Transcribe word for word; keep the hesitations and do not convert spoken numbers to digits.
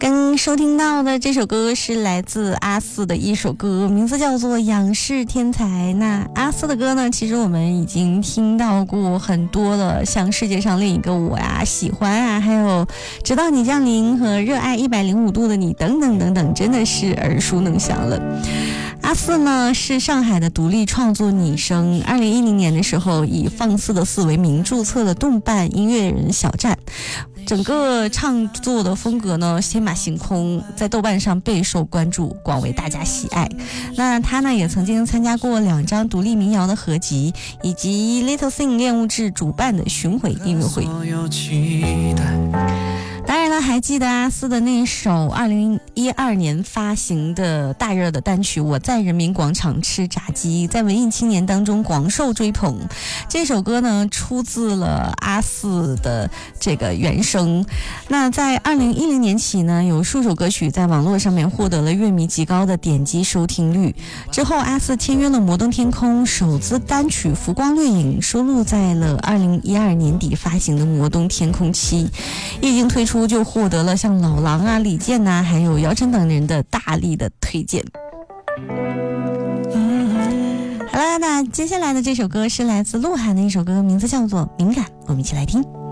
刚收听到的这首歌是来自阿四的一首歌，名字叫做《仰视天才》。那阿四的歌呢，其实我们已经听到过很多了，像世界上另一个我呀、喜欢啊，还有直到你降临和热爱一百零五度的你等等等等，真的是耳熟能详了。阿四呢是上海的独立创作女生，二零一零年的时候以放肆的四为名注册了动漫音乐人小站，整个创作的风格呢天马行空，在豆瓣上备受关注，广为大家喜爱。那他呢也曾经参加过两张独立民谣的合集，以及 Little Thing 恋物志主办的巡回音乐会。当然了，还记得阿四的那首二零一二年发行的大热的单曲《我在人民广场吃炸鸡》，在文艺青年当中广受追捧。这首歌呢出自了阿四的这个原声。那在二零一零年起呢，有数首歌曲在网络上面获得了乐迷极高的点击收听率。之后阿四签约了摩登天空，首支单曲《浮光掠影》收录在了二零一二年底发行的摩登天空七，一经推出就获得了像老狼啊、李健啊还有姚晨等人的大力的推荐。好了，那接下来的这首歌是来自鹿晗的一首歌，名字叫做《敏感》，我们一起来听。